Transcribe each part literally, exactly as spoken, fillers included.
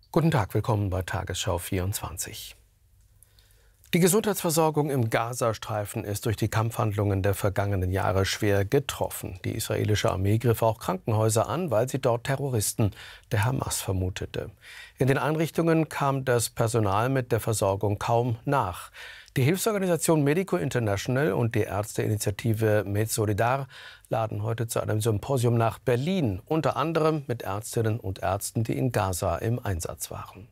Guten Tag, willkommen bei Tagesschau vierundzwanzig. Die Gesundheitsversorgung im Gazastreifen ist durch die Kampfhandlungen der vergangenen Jahre schwer getroffen. Die israelische Armee griff auch Krankenhäuser an, weil sie dort Terroristen der Hamas vermutete. In den Einrichtungen kam das Personal mit der Versorgung kaum nach. Die Hilfsorganisation Medico International und die Ärzteinitiative MedSolidar laden heute zu einem Symposium nach Berlin, unter anderem mit Ärztinnen und Ärzten, die in Gaza im Einsatz waren.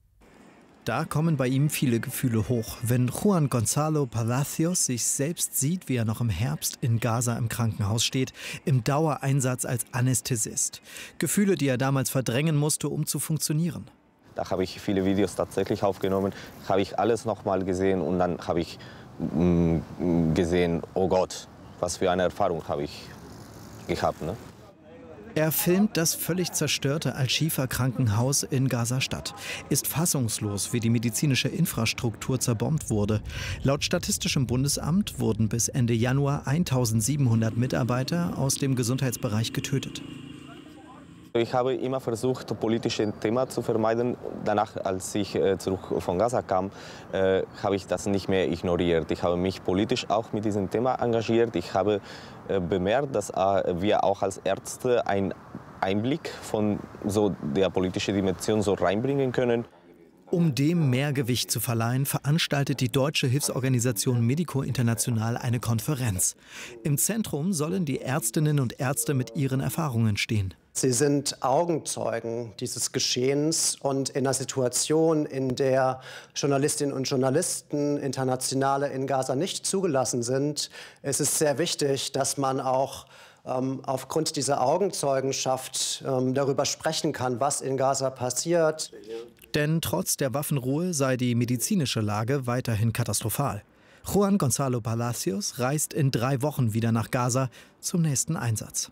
Da kommen bei ihm viele Gefühle hoch, wenn Juan Gonzalo Palacios sich selbst sieht, wie er noch im Herbst in Gaza im Krankenhaus steht, im Dauereinsatz als Anästhesist. Gefühle, die er damals verdrängen musste, um zu funktionieren. Da habe ich viele Videos tatsächlich aufgenommen, habe ich alles noch mal gesehen und dann habe ich mh, gesehen, oh Gott, was für eine Erfahrung habe ich gehabt, ne? Er filmt das völlig zerstörte Al-Shifa-Krankenhaus in Gaza-Stadt, ist fassungslos, wie die medizinische Infrastruktur zerbombt wurde. Laut Statistischem Bundesamt wurden bis Ende Januar eintausendsiebenhundert Mitarbeiter aus dem Gesundheitsbereich getötet. Ich habe immer versucht, politische Themen zu vermeiden. Danach, als ich äh, zurück von Gaza kam, äh, habe ich das nicht mehr ignoriert. Ich habe mich politisch auch mit diesem Thema engagiert. Ich habe äh, bemerkt, dass äh, wir auch als Ärzte einen Einblick von so der politischen Dimension so reinbringen können. Um dem mehr Gewicht zu verleihen, veranstaltet die deutsche Hilfsorganisation Medico International eine Konferenz. Im Zentrum sollen die Ärztinnen und Ärzte mit ihren Erfahrungen stehen. Sie sind Augenzeugen dieses Geschehens und in einer Situation, in der Journalistinnen und Journalisten, Internationale in Gaza nicht zugelassen sind, ist es sehr wichtig, dass man auch ähm, aufgrund dieser Augenzeugenschaft ähm, darüber sprechen kann, was in Gaza passiert. Denn trotz der Waffenruhe sei die medizinische Lage weiterhin katastrophal. Juan Gonzalo Palacios reist in drei Wochen wieder nach Gaza zum nächsten Einsatz.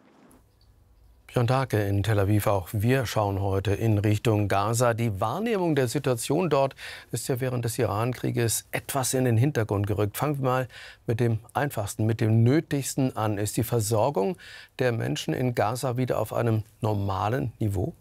Björn Dahlke in Tel Aviv. Auch wir schauen heute in Richtung Gaza. Die Wahrnehmung der Situation dort ist ja während des Iran-Krieges etwas in den Hintergrund gerückt. Fangen wir mal mit dem Einfachsten, mit dem Nötigsten an. Ist die Versorgung der Menschen in Gaza wieder auf einem normalen Niveau?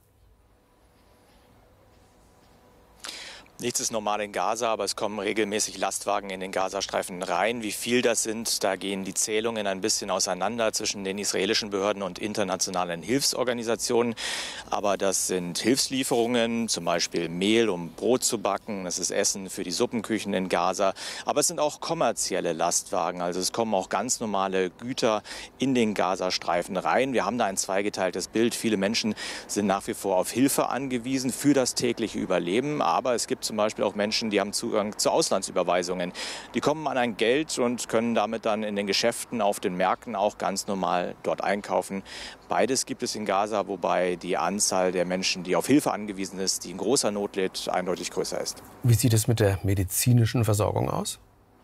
Nichts ist normal in Gaza, aber es kommen regelmäßig Lastwagen in den Gazastreifen rein. Wie viel das sind, da gehen die Zählungen ein bisschen auseinander zwischen den israelischen Behörden und internationalen Hilfsorganisationen. Aber das sind Hilfslieferungen, zum Beispiel Mehl, um Brot zu backen. Das ist Essen für die Suppenküchen in Gaza. Aber es sind auch kommerzielle Lastwagen. Also es kommen auch ganz normale Güter in den Gazastreifen rein. Wir haben da ein zweigeteiltes Bild. Viele Menschen sind nach wie vor auf Hilfe angewiesen für das tägliche Überleben. Aber es gibt zum Beispiel auch Menschen, die haben Zugang zu Auslandsüberweisungen. Die kommen an ein Geld und können damit dann in den Geschäften, auf den Märkten auch ganz normal dort einkaufen. Beides gibt es in Gaza, wobei die Anzahl der Menschen, die auf Hilfe angewiesen ist, die in großer Not lebt, eindeutig größer ist. Wie sieht es mit der medizinischen Versorgung aus?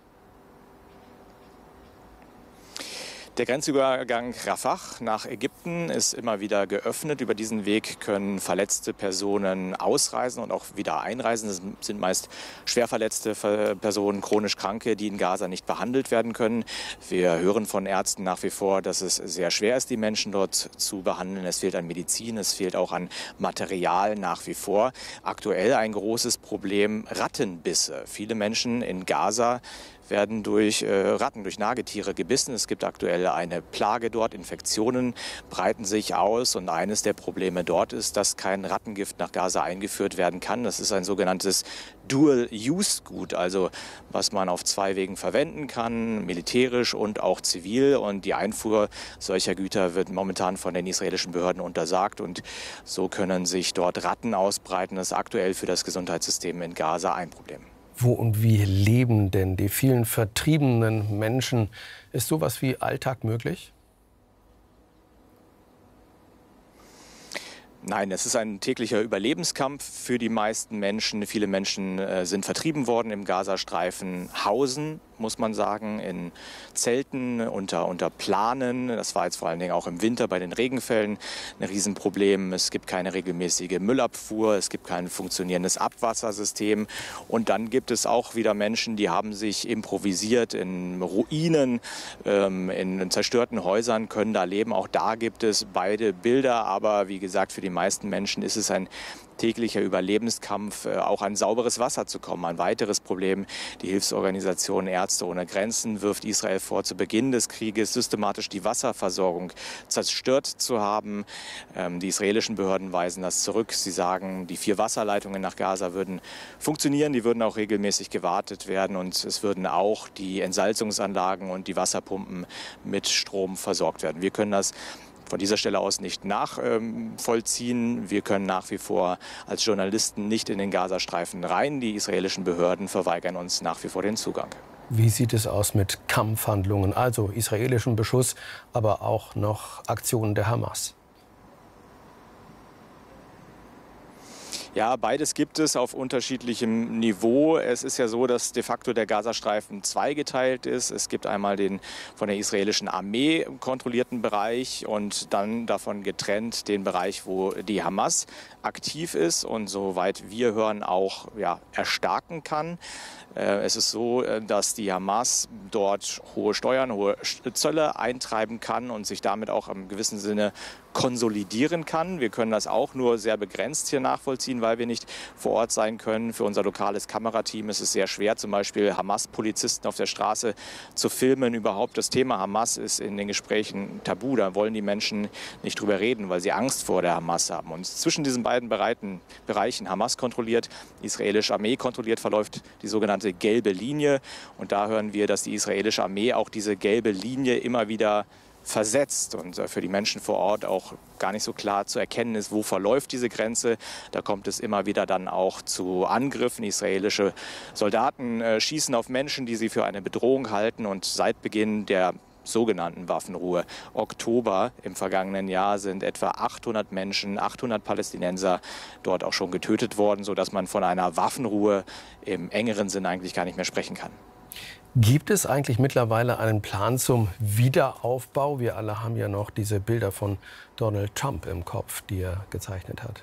Der Grenzübergang Rafah nach Ägypten ist immer wieder geöffnet. Über diesen Weg können verletzte Personen ausreisen und auch wieder einreisen. Das sind meist schwer verletzte Personen, chronisch Kranke, die in Gaza nicht behandelt werden können. Wir hören von Ärzten nach wie vor, dass es sehr schwer ist, die Menschen dort zu behandeln. Es fehlt an Medizin, es fehlt auch an Material nach wie vor. Aktuell ein großes Problem: Rattenbisse. Viele Menschen in Gaza werden durch äh, Ratten, durch Nagetiere gebissen. Es gibt aktuell eine Plage dort, Infektionen breiten sich aus und eines der Probleme dort ist, dass kein Rattengift nach Gaza eingeführt werden kann. Das ist ein sogenanntes Dual-Use-Gut, also was man auf zwei Wegen verwenden kann, militärisch und auch zivil. Und die Einfuhr solcher Güter wird momentan von den israelischen Behörden untersagt und so können sich dort Ratten ausbreiten. Das ist aktuell für das Gesundheitssystem in Gaza ein Problem. Wo und wie leben denn die vielen vertriebenen Menschen? Ist sowas wie Alltag möglich? Nein, es ist ein täglicher Überlebenskampf für die meisten Menschen. Viele Menschen äh, sind vertrieben worden im Gazastreifen, hausen, muss man sagen, in Zelten, unter, unter Planen. Das war jetzt vor allen Dingen auch im Winter bei den Regenfällen ein Riesenproblem. Es gibt keine regelmäßige Müllabfuhr, es gibt kein funktionierendes Abwassersystem. Und dann gibt es auch wieder Menschen, die haben sich improvisiert in Ruinen, ähm, in zerstörten Häusern, können da leben. Auch da gibt es beide Bilder, aber wie gesagt, für die die meisten Menschen ist es ein täglicher Überlebenskampf, auch an sauberes Wasser zu kommen. Ein weiteres Problem. Die Hilfsorganisation Ärzte ohne Grenzen wirft Israel vor, zu Beginn des Krieges systematisch die Wasserversorgung zerstört zu haben. Die israelischen Behörden weisen das zurück. Sie sagen, die vier Wasserleitungen nach Gaza würden funktionieren, die würden auch regelmäßig gewartet werden und es würden auch die Entsalzungsanlagen und die Wasserpumpen mit Strom versorgt werden. Wir können das von dieser Stelle aus nicht nachvollziehen. Wir können nach wie vor als Journalisten nicht in den Gazastreifen rein. Die israelischen Behörden verweigern uns nach wie vor den Zugang. Wie sieht es aus mit Kampfhandlungen, also israelischem Beschuss, aber auch noch Aktionen der Hamas? Ja, beides gibt es auf unterschiedlichem Niveau. Es ist ja so, dass de facto der Gazastreifen zweigeteilt ist. Es gibt einmal den von der israelischen Armee kontrollierten Bereich und dann davon getrennt den Bereich, wo die Hamas aktiv ist und soweit wir hören auch ja, erstarken kann. Es ist so, dass die Hamas dort hohe Steuern, hohe Zölle eintreiben kann und sich damit auch im gewissen Sinne konsolidieren kann. Wir können das auch nur sehr begrenzt hier nachvollziehen, weil wir nicht vor Ort sein können. Für unser lokales Kamerateam ist es sehr schwer, zum Beispiel Hamas-Polizisten auf der Straße zu filmen. Überhaupt das Thema Hamas ist in den Gesprächen tabu. Da wollen die Menschen nicht drüber reden, weil sie Angst vor der Hamas haben. Und zwischen diesen beiden Bereichen, Bereichen Hamas kontrolliert, israelische Armee kontrolliert, verläuft die sogenannte gelbe Linie. Und da hören wir, dass die israelische Armee auch diese gelbe Linie immer wieder versetzt und für die Menschen vor Ort auch gar nicht so klar zu erkennen ist, wo verläuft diese Grenze. Da kommt es immer wieder dann auch zu Angriffen. Israelische Soldaten äh, schießen auf Menschen, die sie für eine Bedrohung halten. Und seit Beginn der sogenannten Waffenruhe Oktober im vergangenen Jahr sind etwa achthundert Menschen, achthundert Palästinenser dort auch schon getötet worden, sodass man von einer Waffenruhe im engeren Sinn eigentlich gar nicht mehr sprechen kann. Gibt es eigentlich mittlerweile einen Plan zum Wiederaufbau? Wir alle haben ja noch diese Bilder von Donald Trump im Kopf, die er gezeichnet hat.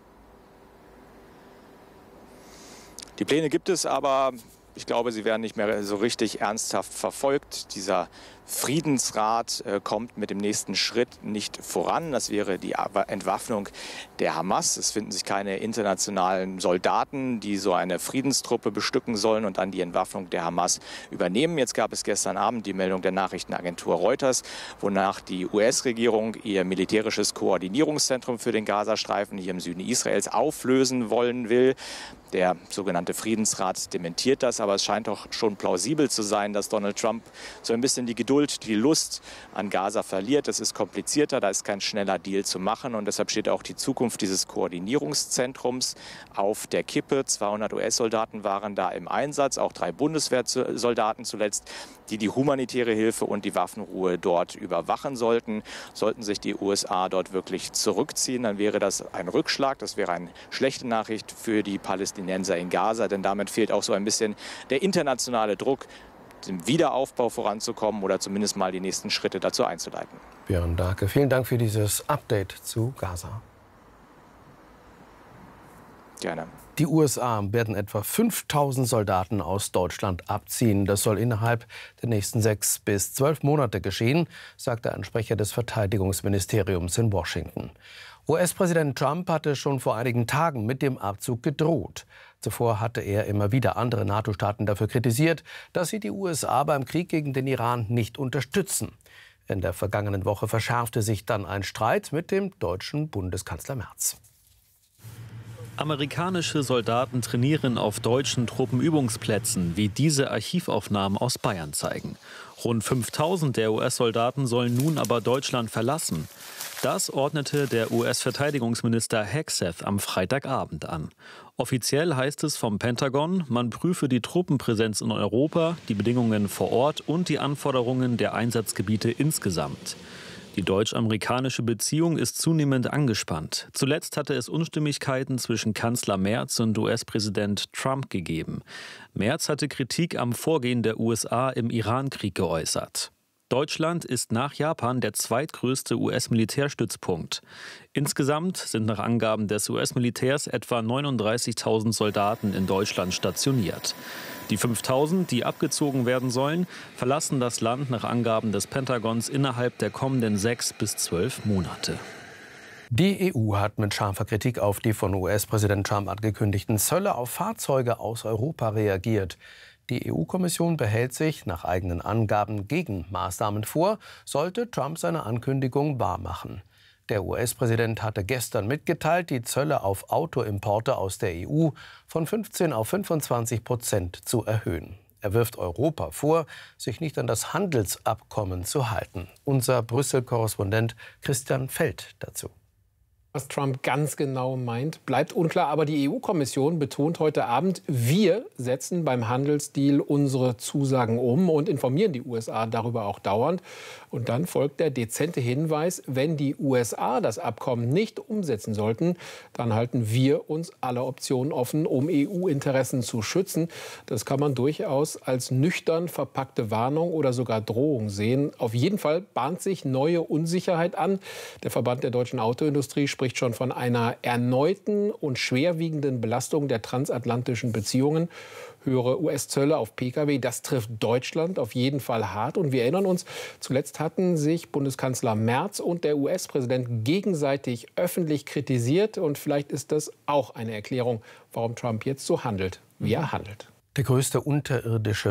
Die Pläne gibt es, aber ich glaube, sie werden nicht mehr so richtig ernsthaft verfolgt. Dieser Friedensrat äh, kommt mit dem nächsten Schritt nicht voran. Das wäre die Entwaffnung der Hamas. Es finden sich keine internationalen Soldaten, die so eine Friedenstruppe bestücken sollen und dann die Entwaffnung der Hamas übernehmen. Jetzt gab es gestern Abend die Meldung der Nachrichtenagentur Reuters, wonach die U S-Regierung ihr militärisches Koordinierungszentrum für den Gazastreifen hier im Süden Israels auflösen wollen will. Der sogenannte Friedensrat dementiert das, aber es scheint doch schon plausibel zu sein, dass Donald Trump so ein bisschen die Geduld, die Lust an Gaza verliert. Es ist komplizierter, da ist kein schneller Deal zu machen und deshalb steht auch die Zukunft dieses Koordinierungszentrums auf der Kippe. zweihundert U S-Soldaten waren da im Einsatz, auch drei Bundeswehrsoldaten zuletzt, die die humanitäre Hilfe und die Waffenruhe dort überwachen sollten. Sollten sich die U S A dort wirklich zurückziehen, dann wäre das ein Rückschlag, das wäre eine schlechte Nachricht für die Palästinenser in Gaza, denn damit fehlt auch so ein bisschen der internationale Druck, dem Wiederaufbau voranzukommen oder zumindest mal die nächsten Schritte dazu einzuleiten. Björn Dahlke, vielen Dank für dieses Update zu Gaza. Gerne. Die U S A werden etwa fünftausend Soldaten aus Deutschland abziehen. Das soll innerhalb der nächsten sechs bis zwölf Monate geschehen, sagte ein Sprecher des Verteidigungsministeriums in Washington. U S-Präsident Trump hatte schon vor einigen Tagen mit dem Abzug gedroht. Zuvor hatte er immer wieder andere NATO-Staaten dafür kritisiert, dass sie die U S A beim Krieg gegen den Iran nicht unterstützen. In der vergangenen Woche verschärfte sich dann ein Streit mit dem deutschen Bundeskanzler Merz. Amerikanische Soldaten trainieren auf deutschen Truppenübungsplätzen, wie diese Archivaufnahmen aus Bayern zeigen. Rund fünftausend der U S-Soldaten sollen nun aber Deutschland verlassen. Das ordnete der U S-Verteidigungsminister Hegseth am Freitagabend an. Offiziell heißt es vom Pentagon, man prüfe die Truppenpräsenz in Europa, die Bedingungen vor Ort und die Anforderungen der Einsatzgebiete insgesamt. Die deutsch-amerikanische Beziehung ist zunehmend angespannt. Zuletzt hatte es Unstimmigkeiten zwischen Kanzler Merz und U S-Präsident Trump gegeben. Merz hatte Kritik am Vorgehen der U S A im Iran-Krieg geäußert. Deutschland ist nach Japan der zweitgrößte U S-Militärstützpunkt. Insgesamt sind nach Angaben des U S-Militärs etwa neununddreißigtausend Soldaten in Deutschland stationiert. Die fünftausend, die abgezogen werden sollen, verlassen das Land nach Angaben des Pentagons innerhalb der kommenden sechs bis zwölf Monate. Die E U hat mit scharfer Kritik auf die von U S-Präsident Trump angekündigten Zölle auf Fahrzeuge aus Europa reagiert. Die E U-Kommission behält sich nach eigenen Angaben Gegenmaßnahmen vor, sollte Trump seine Ankündigung wahrmachen. Der U S-Präsident hatte gestern mitgeteilt, die Zölle auf Autoimporte aus der E U von fünfzehn auf fünfundzwanzig Prozent zu erhöhen. Er wirft Europa vor, sich nicht an das Handelsabkommen zu halten. Unser Brüssel-Korrespondent Christian Feld dazu. Was Trump ganz genau meint, bleibt unklar. Aber die E U-Kommission betont heute Abend, wir setzen beim Handelsdeal unsere Zusagen um und informieren die U S A darüber auch dauernd. Und dann folgt der dezente Hinweis, wenn die U S A das Abkommen nicht umsetzen sollten, dann halten wir uns alle Optionen offen, um E U-Interessen zu schützen. Das kann man durchaus als nüchtern verpackte Warnung oder sogar Drohung sehen. Auf jeden Fall bahnt sich neue Unsicherheit an. Der Verband der deutschen Autoindustrie spricht schon von einer erneuten und schwerwiegenden Belastung der transatlantischen Beziehungen. Höhere U S-Zölle auf Pkw, das trifft Deutschland auf jeden Fall hart. Und wir erinnern uns, zuletzt hatten sich Bundeskanzler Merz und der U S-Präsident gegenseitig öffentlich kritisiert. Und vielleicht ist das auch eine Erklärung, warum Trump jetzt so handelt, wie er handelt. Der größte unterirdische